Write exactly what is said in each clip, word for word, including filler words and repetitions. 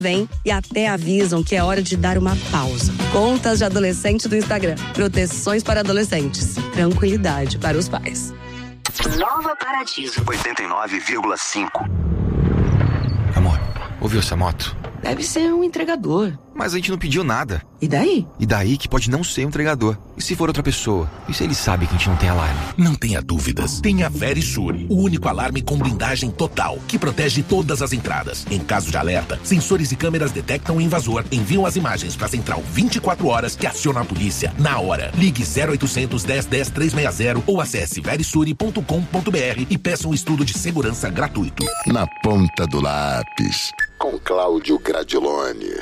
Vem e até avisam que é hora de dar uma pausa. Contas de adolescente do Instagram. Proteções para adolescentes. Tranquilidade para os pais. Nova Paradiso. oitenta e nove vírgula cinco. Amor, ouviu essa moto? Deve ser um entregador. Mas a gente não pediu nada. E daí? E daí que pode não ser um entregador. E se for outra pessoa? E se ele sabe que a gente não tem alarme? Não tenha dúvidas. Tenha a Verisure, o único alarme com blindagem total, que protege todas as entradas. Em caso de alerta, sensores e câmeras detectam o invasor, enviam as imagens para a central vinte e quatro horas, que aciona a polícia na hora. Ligue zero oitocentos, dez, dez, trezentos e sessenta ou acesse verisure ponto com ponto br e peça um estudo de segurança gratuito. Na ponta do lápis, com Cláudio Gradiloni.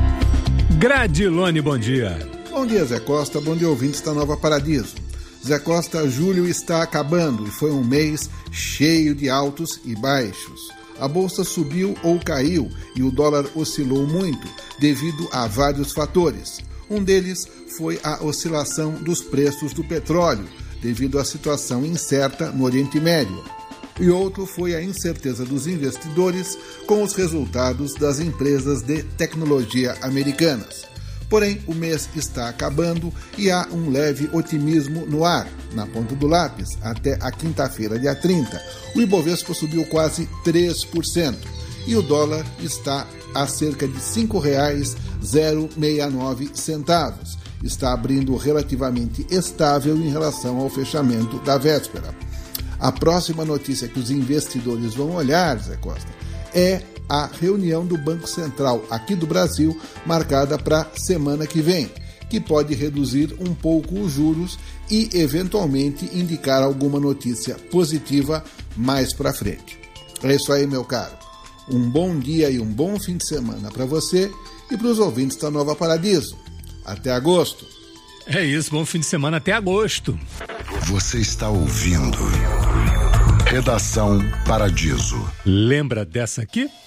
Gradiloni, bom dia. Bom dia, Zé Costa. Bom dia, ouvintes da Nova Paradiso. Zé Costa, julho está acabando e foi um mês cheio de altos e baixos. A bolsa subiu ou caiu e o dólar oscilou muito devido a vários fatores. Um deles foi a oscilação dos preços do petróleo, devido à situação incerta no Oriente Médio. E outro foi a incerteza dos investidores com os resultados das empresas de tecnologia americanas. Porém, o mês está acabando e há um leve otimismo no ar. Na ponta do lápis, até a quinta-feira, dia trinta, o Ibovespa subiu quase três por cento e o dólar está a cerca de cinco reais e sessenta e nove centavos. Está abrindo relativamente estável em relação ao fechamento da véspera. A próxima notícia que os investidores vão olhar, Zé Costa, é a reunião do Banco Central aqui do Brasil, marcada para a semana que vem, que pode reduzir um pouco os juros e, eventualmente, indicar alguma notícia positiva mais para frente. É isso aí, meu caro. Um bom dia e um bom fim de semana para você e para os ouvintes da Nova Paradiso. Até agosto. É isso, bom fim de semana até agosto. Você está ouvindo Redação Paradiso. Lembra dessa aqui?